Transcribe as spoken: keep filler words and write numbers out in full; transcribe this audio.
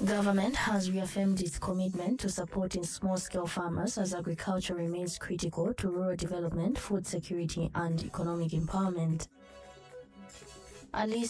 Government has reaffirmed its commitment to supporting small-scale farmers as agriculture remains critical to rural development, food security, and economic empowerment. At least